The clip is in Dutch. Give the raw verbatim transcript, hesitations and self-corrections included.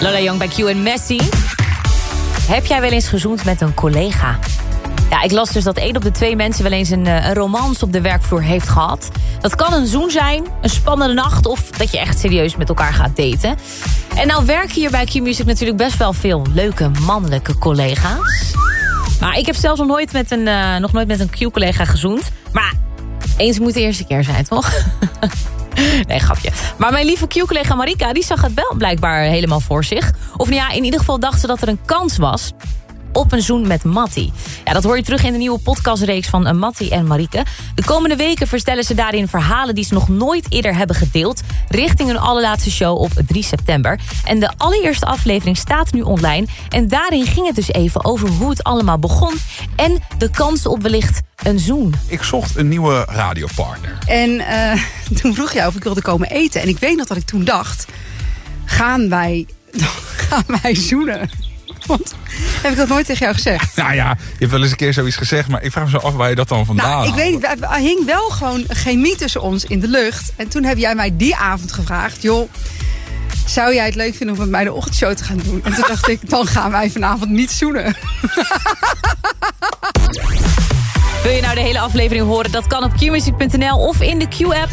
Lola Young bij Q en Messi. Heb jij wel eens gezoend met een collega? Ja, ik las dus dat één op de twee mensen wel eens een, een romance op de werkvloer heeft gehad. Dat kan een zoen zijn, een spannende nacht of dat je echt serieus met elkaar gaat daten. En nou werken hier bij Q-Music natuurlijk best wel veel leuke mannelijke collega's. Maar ik heb zelfs nog nooit met een, uh, nog nooit met een Q-collega gezoend. Maar eens moet de eerste keer zijn, toch? Nee, grapje. Maar mijn lieve Q-collega Marika, die zag het wel blijkbaar helemaal voor zich. Of nou ja, in ieder geval dacht ze dat er een kans was op een zoen met Mattie. Ja, dat hoor je terug in de nieuwe podcastreeks van uh, Mattie en Marieke. De komende weken vertellen ze daarin verhalen die ze nog nooit eerder hebben gedeeld, richting hun allerlaatste show op drie september. En de allereerste aflevering staat nu online. En daarin ging het dus even over hoe het allemaal begon en de kansen op wellicht een zoen. Ik zocht een nieuwe radiopartner. En uh, toen vroeg jij of ik wilde komen eten. En ik weet nog dat ik toen dacht, gaan wij, gaan wij zoenen? Want heb ik dat nooit tegen jou gezegd? Nou ja, je hebt wel eens een keer zoiets gezegd, maar ik vraag me zo af waar je dat dan vandaan nou, ik haalt. weet niet, er hing wel gewoon chemie tussen ons in de lucht. En toen heb jij mij die avond gevraagd, joh, zou jij het leuk vinden om met mij de ochtendshow te gaan doen? En toen dacht ik, dan gaan wij vanavond niet zoenen. Wil je nou de hele aflevering horen? Dat kan op Q music punt n l of in de Q-app.